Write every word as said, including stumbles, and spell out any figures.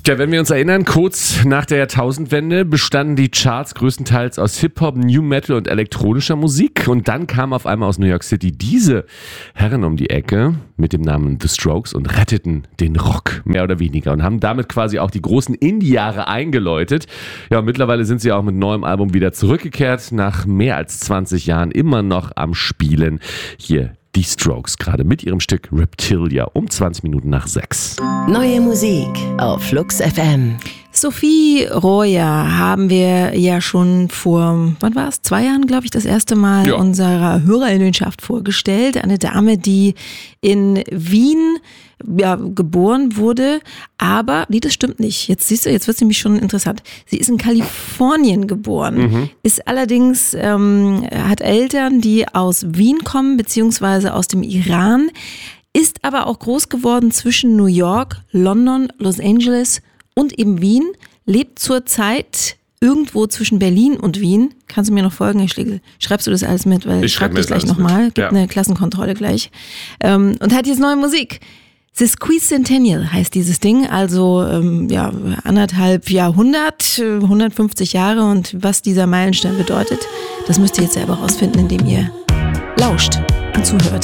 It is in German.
Ja, wenn wir uns erinnern, kurz nach der Jahrtausendwende bestanden die Charts größtenteils aus Hip-Hop, New Metal und elektronischer Musik. Und dann kam auf einmal aus New York City diese Herren um die Ecke mit dem Namen The Strokes und retteten den Rock, mehr oder weniger. Und haben damit quasi auch die großen Indie-Jahre eingeläutet. Ja, und mittlerweile sind sie auch mit neuem Album wieder zurückgekehrt. Nach mehr als zwanzig Jahren immer noch am Spielen. Hier die Strokes, gerade mit ihrem Stück Reptilia um zwanzig Minuten nach sechs. Neue Musik auf Flux F M. Sophie Royer haben wir ja schon vor, wann war es? Zwei Jahren, glaube ich, das erste Mal ja. unserer Hörerinnenschaft vorgestellt. Eine Dame, die in Wien ja, geboren wurde, aber, nee, das stimmt nicht. Jetzt siehst du, jetzt wird es nämlich schon interessant. Sie ist in Kalifornien geboren, mhm. ist allerdings, ähm, hat Eltern, die aus Wien kommen, beziehungsweise aus dem Iran, ist aber auch groß geworden zwischen New York, London, Los Angeles und eben Wien, lebt zurzeit irgendwo zwischen Berlin und Wien. Kannst du mir noch folgen, Herr Schlegel? Schreibst du das alles mit? Weil ich schreibe das gleich nochmal. Gibt ja. eine Klassenkontrolle gleich. Ähm, und hat jetzt neue Musik. The Squeeze Centennial heißt dieses Ding, also ähm, ja, anderthalb Jahrhundert, hundertfünfzig Jahre, und was dieser Meilenstein bedeutet, das müsst ihr jetzt selber rausfinden, indem ihr lauscht und zuhört.